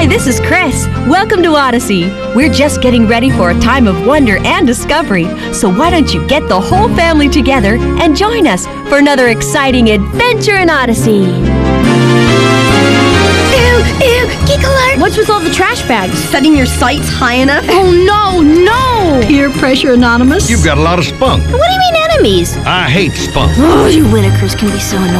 this is Chris. Welcome to Odyssey. We're just getting ready for a time of wonder and discovery. So why don't you get the whole family together and join us for another exciting adventure in Odyssey. Ew, geek alert! What's with all the trash bags? Setting your sights high enough? Oh, no! Peer pressure anonymous? You've got a lot of spunk. What do you mean enemies? I hate spunk. Oh, you Whitakers can be so annoying.